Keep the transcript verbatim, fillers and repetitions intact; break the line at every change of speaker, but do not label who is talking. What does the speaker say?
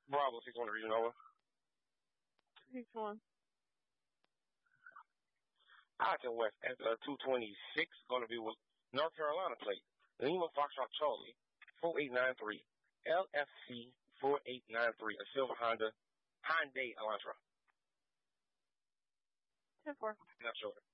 Bravo six one three Nova.
six one.
Arlington West at uh, two twenty-six, going to be with North Carolina plate. Lima Foxtrot Charlie, four eight nine three. L F C four eight nine three, a silver Honda, Hyundai Elantra.
ten four.
Not sure.